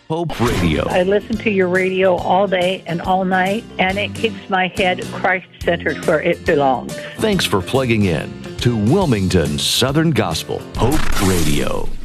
Hope Radio. I listen to your radio all day and all night, and it keeps my head Christ-centered where it belongs. Thanks for plugging in to Wilmington Southern Gospel Hope Radio.